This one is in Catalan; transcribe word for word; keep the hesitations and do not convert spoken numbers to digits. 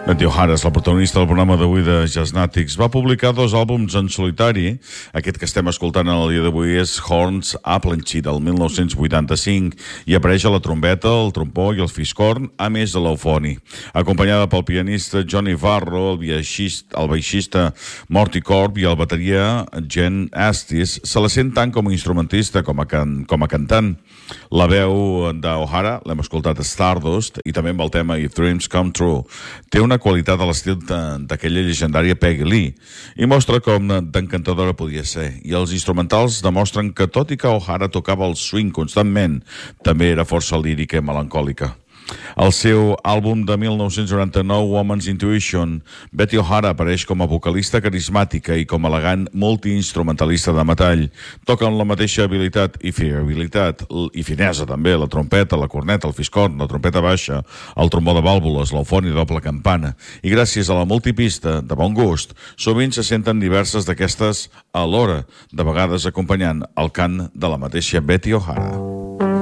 Betty O'Hara és la protagonista del programa d'avui de Jazznatics. Va publicar dos àlbums en solitari. Aquest que estem escoltant en el dia d'avui és Horns Appleseed, del mil nou-cents vuitanta-cinc, i apareix a la trompeta, el trompó i el fiscorn, a més de l'eufoni. Acompanyada pel pianista Johnny Varro, el baixista, el baixista Morty Corb i el bateria Jen Astis, se la sent tant com a instrumentista com a, can, com a cantant. La veu d'O'Hara l'hem escoltat a Stardust i també amb el tema If Dreams Come True. Té una qualitat a l'estil d'aquella llegendària Peggy Lee i mostra com d'encantadora podia ser. I els instrumentals demostren que tot i que O'Hara tocava el swing constantment, també era força lírica i melancòlica. Al seu àlbum de mil nou-cents noranta-nou, Woman's Intuition, Betty O'Hara apareix com a vocalista carismàtica i com a elegant multiinstrumentalista de metall. Toca amb la mateixa habilitat i fiabilitat i finesa també, la trompeta, la corneta, el fiscorn, la trompeta baixa, el trombó de vàlvules, l'eufoni i doble campana. I gràcies a la multipista, de bon gust, sovint se senten diverses d'aquestes alhora, de vegades acompanyant el cant de la mateixa Betty O'Hara.